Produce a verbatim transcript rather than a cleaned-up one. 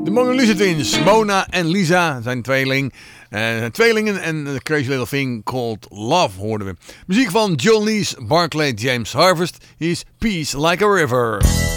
Mona Lisa Twins, Mona en Lisa zijn tweeling. Uh, tweelingen en The Crazy Little Thing Called Love hoorden we. Muziek van John Lees, Barclay James Harvest is Peace Like a River.